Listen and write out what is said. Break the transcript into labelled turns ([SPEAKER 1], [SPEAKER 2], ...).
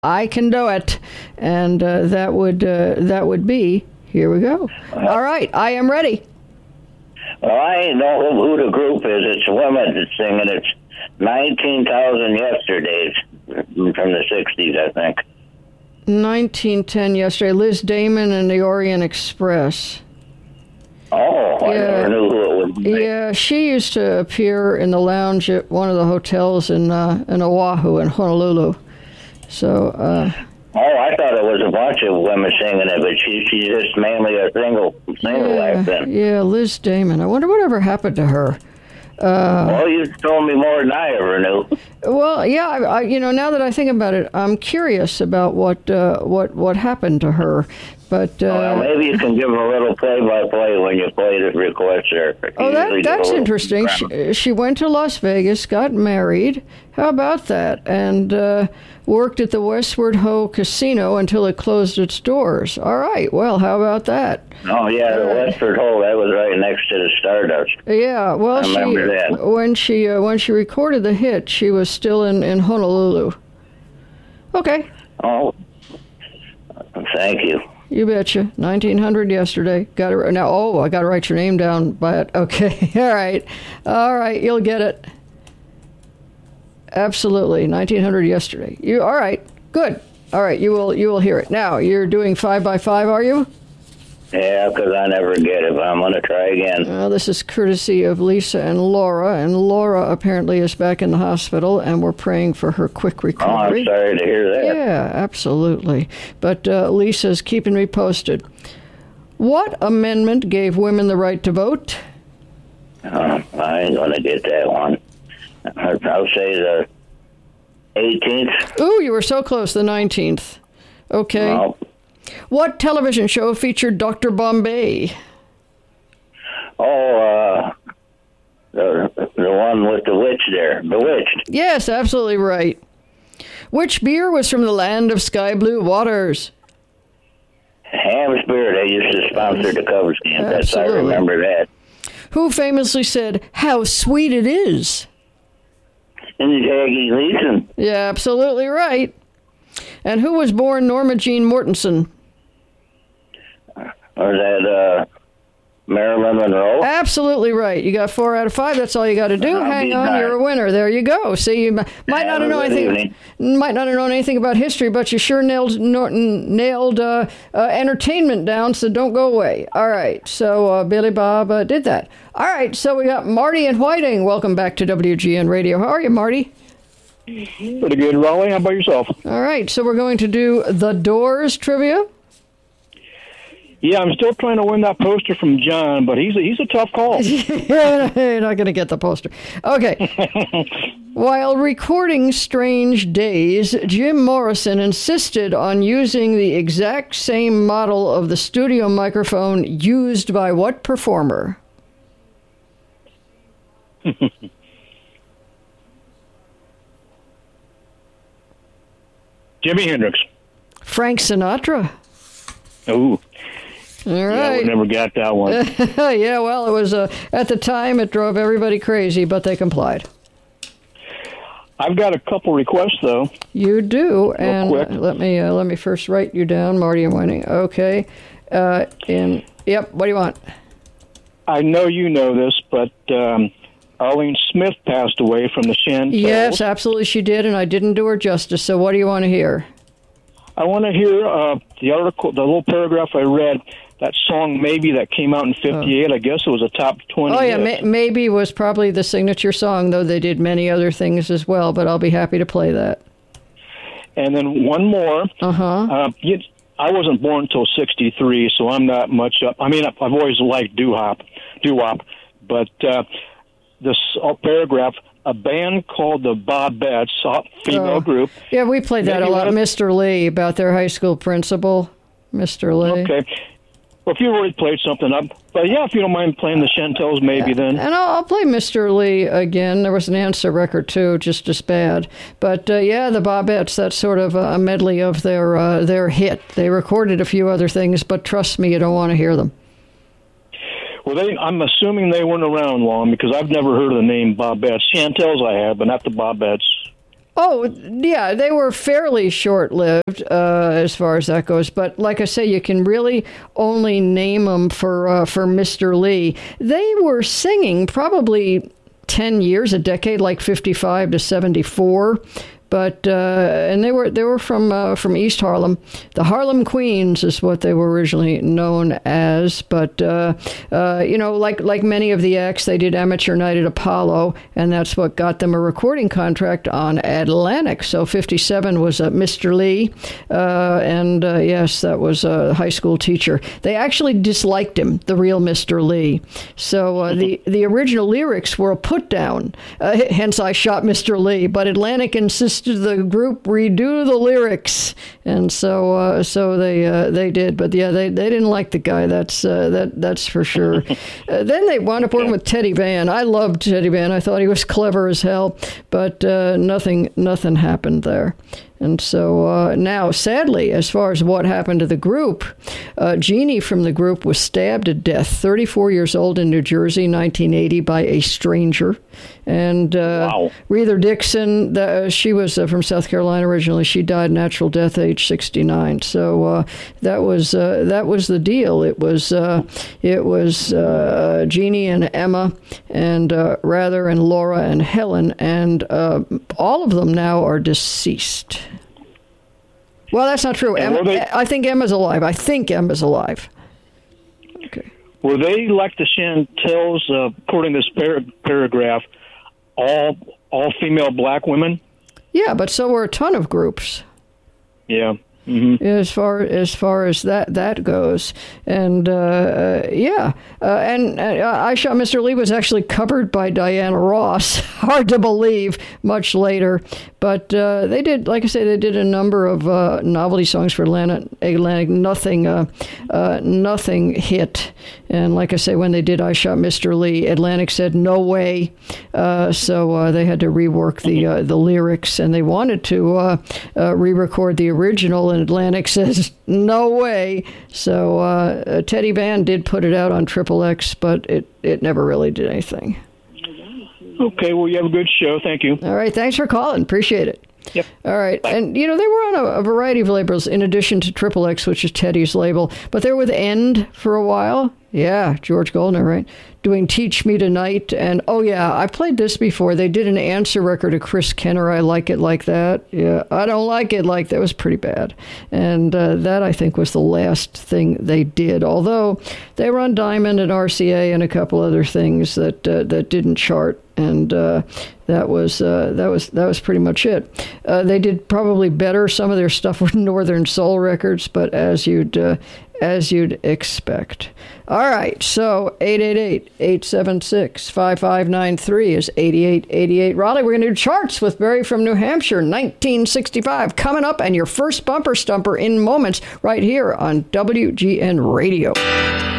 [SPEAKER 1] I Can Do It. And that would be, here we go. All right, I am ready.
[SPEAKER 2] Well, I know who the group is. It's women that's singing. It's 19,000 Yesterdays from the 60s, I think.
[SPEAKER 1] 1910 Yesterday. Liz Damon and the Orient Express.
[SPEAKER 2] Oh, I never knew who it would be.
[SPEAKER 1] Yeah, she used to appear in the lounge at one of the hotels in Oahu, in Honolulu. So.
[SPEAKER 2] I thought it was a bunch of women singing it, but she's just mainly a single act then.
[SPEAKER 1] Yeah, Liz Damon. I wonder whatever happened to her.
[SPEAKER 2] Well, you told me more than I ever knew.
[SPEAKER 1] Well, yeah, I now that I think about it, I'm curious about what happened to her. But
[SPEAKER 2] well, maybe you can give a little play-by-play when you play the request there.
[SPEAKER 1] That's interesting. She went to Las Vegas, got married. How about that? And worked at the Westward Ho Casino until it closed its doors. All right. Well, how about that?
[SPEAKER 2] Oh, yeah, the Westward Ho, that was right next to the Stardust.
[SPEAKER 1] Yeah, well,
[SPEAKER 2] I remember that.
[SPEAKER 1] When she recorded the hit, she was still in Honolulu. Okay.
[SPEAKER 2] Oh, thank you.
[SPEAKER 1] You betcha. 1900 Yesterday. Got it now. Oh, I got to write your name down by it. Okay. All right. You'll get it. Absolutely. 1900 Yesterday. All right. Good. All right. You will hear it. Now, you're doing 5x5, are you?
[SPEAKER 2] Yeah, because I never get it, but I'm going to try again.
[SPEAKER 1] Well, this is courtesy of Lisa and Laura apparently is back in the hospital, and we're praying for her quick recovery.
[SPEAKER 2] Oh, I'm sorry to hear that.
[SPEAKER 1] Yeah, absolutely. But Lisa's keeping me posted. What amendment gave women the right to vote?
[SPEAKER 2] I ain't going to get that one. I'll say the 18th.
[SPEAKER 1] Ooh, you were so close, the 19th. Okay.
[SPEAKER 2] Well,
[SPEAKER 1] what television show featured Dr. Bombay?
[SPEAKER 2] Oh, the one with the witch there, Bewitched.
[SPEAKER 1] Yes, absolutely right. Which beer was from the land of sky blue waters?
[SPEAKER 2] Ham's Beer, they used to sponsor the Cubs game. That's, I
[SPEAKER 1] Absolutely.
[SPEAKER 2] remember that.
[SPEAKER 1] Who famously said, "How sweet it is"?
[SPEAKER 2] And Jackie Leeson.
[SPEAKER 1] Yeah, absolutely right. And who was born Norma Jean Mortensen?
[SPEAKER 2] Or that Marilyn Monroe?
[SPEAKER 1] Absolutely right. You got 4 out of 5. That's all you got to do. Hang on, you're a winner. There you go. See, you might not have known anything about history, but you sure nailed entertainment down. So don't go away. All right. So Billy Bob did that. All right. So we got Marty and Whiting. Welcome back to WGN Radio. How are you, Marty?
[SPEAKER 3] Pretty good, Raleigh. How about yourself?
[SPEAKER 1] All right. So we're going to do the Doors trivia.
[SPEAKER 3] Yeah, I'm still trying to win that poster from John, but he's a tough call.
[SPEAKER 1] You're not going to get the poster. Okay. While recording Strange Days, Jim Morrison insisted on using the exact same model of the studio microphone used by what performer?
[SPEAKER 3] Jimi Hendrix.
[SPEAKER 1] Frank Sinatra.
[SPEAKER 3] Ooh.
[SPEAKER 1] All right.
[SPEAKER 3] Yeah, we never got that one.
[SPEAKER 1] Yeah, well, it was at the time it drove everybody crazy, but they complied.
[SPEAKER 3] I've got a couple requests though.
[SPEAKER 1] You do, and
[SPEAKER 3] quick.
[SPEAKER 1] let me first write you down, Marty and Whiting. Okay. What do you want?
[SPEAKER 3] I know you know this, but Arlene Smith passed away from the Chantels.
[SPEAKER 1] Yes, absolutely, she did, and I didn't do her justice. So, what do you want to hear?
[SPEAKER 3] I want to hear the article, the little paragraph I read. That song, Maybe, that came out in 58, I guess it was a top 20
[SPEAKER 1] Oh, yeah,
[SPEAKER 3] hit.
[SPEAKER 1] Maybe was probably the signature song, though they did many other things as well, but I'll be happy to play that.
[SPEAKER 3] And then one more.
[SPEAKER 1] Uh-huh.
[SPEAKER 3] I wasn't born until 63, so I'm not much up. I mean, I've always liked doo-wop, but this paragraph, a band called the Bobettes, female group.
[SPEAKER 1] Yeah, we played that a lot. Mr. Lee, about their high school principal, Mr. Lee.
[SPEAKER 3] Okay. Well, if you already played something up, but yeah, if you don't mind playing the Chantels, maybe then.
[SPEAKER 1] And I'll play Mr. Lee again. There was an answer record too, just as bad. But yeah, the Bobettes, that's sort of a medley of their hit. They recorded a few other things, but trust me, you don't want to hear them.
[SPEAKER 3] Well, I'm assuming they weren't around long because I've never heard of the name Bobettes. Chantels I have, but not the Bobettes.
[SPEAKER 1] Oh, yeah, they were fairly short-lived as far as that goes. But like I say, you can really only name them for Mr. Lee. They were singing probably 10 years, a decade, like 55 to 74. But and they were from East Harlem. The Harlem Queens is what they were originally known as. But like many of the acts, they did Amateur Night at Apollo, and that's what got them a recording contract on Atlantic. So 57 was Mr. Lee, and yes, that was a high school teacher. They actually disliked him, the real Mr. Lee. So the original lyrics were a put down. Hence, I shot Mr. Lee. But Atlantic insisted the group redo the lyrics, and so they did. But yeah, they didn't like the guy. That's for sure. Then they wound up working with Teddy Van. I loved Teddy Van. I thought he was clever as hell, but nothing happened there. And so now, sadly, as far as what happened to the group, Jeannie from the group was stabbed to death, 34 years old in New Jersey, 1980, by a stranger. And
[SPEAKER 2] Wow.
[SPEAKER 1] Reather Dixon, she was from South Carolina originally. She died natural death, age 69. So that was the deal. It was Jeannie and Emma and Rather and Laura and Helen, and all of them now are deceased. Well, that's not true. I think Emma's alive. Okay.
[SPEAKER 3] Were they like the Chantels, according to this paragraph, all female black women?
[SPEAKER 1] Yeah, but so were a ton of groups.
[SPEAKER 3] Yeah. Mm-hmm.
[SPEAKER 1] As far as that goes, and and I Shot Mr. Lee was actually covered by Diana Ross. Hard to believe, much later, but they did, like I say, they did a number of novelty songs for Atlantic. Nothing hit, and like I say, when they did I Shot Mr. Lee, Atlantic said no way, so they had to rework the lyrics, and they wanted to re-record the original. And Atlantic says, no way. So Teddy Van did put it out on XXX, but it never really did anything.
[SPEAKER 3] Okay, well, you have a good show. Thank you.
[SPEAKER 1] All right, thanks for calling. Appreciate it.
[SPEAKER 3] Yep.
[SPEAKER 1] All right. And, they were on a variety of labels in addition to XXX, which is Teddy's label. But they were with End for a while. Yeah, George Goldner, right? Doing Teach Me Tonight. And, oh, yeah, I played this before. They did an answer record of Chris Kenner, I Like It Like That. Yeah, I Don't Like It Like That. It was pretty bad. And that, I think, was the last thing they did. Although they were on Diamond and RCA and a couple other things that didn't chart. And that was pretty much it. They did probably better. Some of their stuff with Northern Soul Records, but as you'd expect. All right, so 888-876-5593 is 8888. Raleigh, we're going to do charts with Barry from New Hampshire, 1965. Coming up, and your first bumper stumper in moments right here on WGN Radio.